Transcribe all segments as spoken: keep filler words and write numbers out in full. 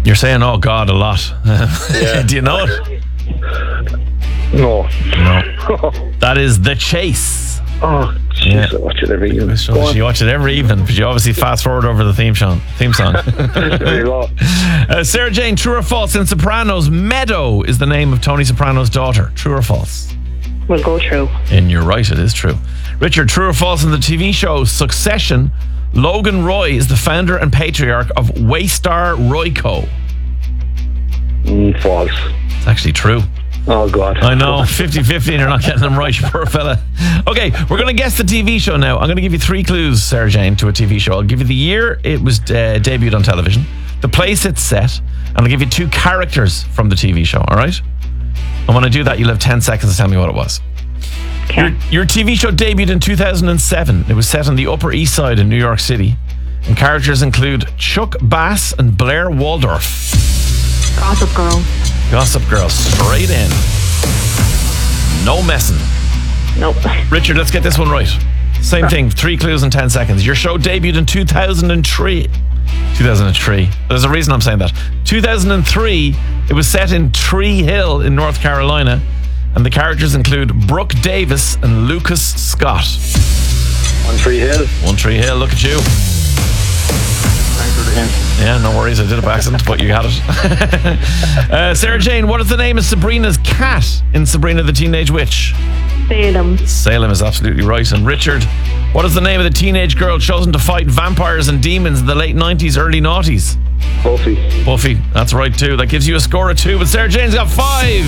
You're saying, oh God, a lot. Yeah. Do you know it? No. No. That is The Chase. Oh, jeez, Yeah. I watch it every evening. So Go on. you watch it every evening, but you obviously fast forward over the theme song. Theme song. There you go. uh, Sarah Jane, true or false? In Sopranos, Meadow is the name of Tony Soprano's daughter. True or false? We'll go through. And you're right, it is true. Richard, true or false? In the T V show Succession, Logan Roy is the founder and patriarch of Waystar Royco. Mm, false. It's actually true. Oh, God. I know, fifty-fifty and you're not getting them right, you poor fella. Okay, we're going to guess the T V show now. I'm going to give you three clues, Sarah Jane, to a T V show. I'll give you the year it was uh, debuted on television, the place it's set, and I'll give you two characters from the T V show, all right? And when I do that, you'll have ten seconds to tell me what it was. Okay. Your, your T V show debuted in two thousand seven. It was set on the Upper East Side in New York City. And characters include Chuck Bass and Blair Waldorf. Gossip Girl. Gossip Girl, straight in. No messing. Nope. Richard, let's get this one right. Same thing, three clues in ten seconds. Your show debuted in two thousand three. two thousand three. There's a reason I'm saying that. two thousand three, it was set in Tree Hill in North Carolina, and the characters include Brooke Davis and Lucas Scott. On Tree Hill. One Tree Hill, look at you. Thanks for the hint. Yeah, no worries, I did it by accident, but you got it. uh, Sarah Jane, what is the name of Sabrina's cat in Sabrina the Teenage Witch? Salem. Salem is absolutely right. And Richard, what is the name of the teenage girl chosen to fight vampires and demons in the late nineties, early noughties? Buffy. Buffy, that's right too. That gives you a score of two, but Sarah Jane's got five.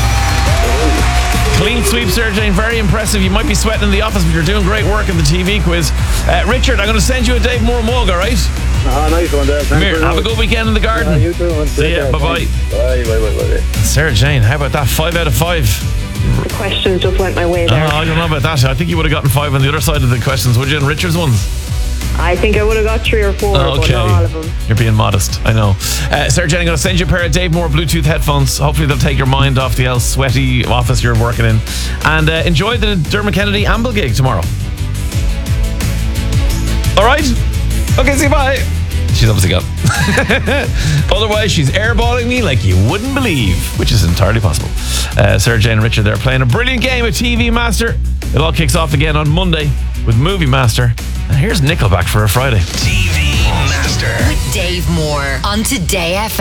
Clean sweep, Sarah Jane. Very impressive. You might be sweating in the office, but you're doing great work in the T V quiz. Uh, Richard, I'm going to send you a Dave Moore mug, all right? Ah, nice one there. Come here, have a good weekend in the garden. Yeah, you too. Man. See ya, bye-bye. Bye, bye, bye, bye. Sarah Jane, how about that? Five out of five. The questions just went my way Oh, there. I don't know about that. I think you would have gotten five on the other side of the questions, would you? And Richard's ones. I think I would have got three or four, Okay. but not all of them. You're being modest, I know. Uh, Sarah Jane, I'm going to send you a pair of Dave Moore Bluetooth headphones. Hopefully they'll take your mind off the else sweaty office you're working in. And uh, enjoy the Dermot Kennedy Amble gig tomorrow. All right? Okay, see you, bye. She's obviously gone. Otherwise, she's airballing me like you wouldn't believe, which is entirely possible. Uh, Sarah Jane and Richard, they're playing a brilliant game of T V Master. It all kicks off again on Monday with Movie Master. And here's Nickelback for a Friday. T V Master. With Dave Moore on Today F M.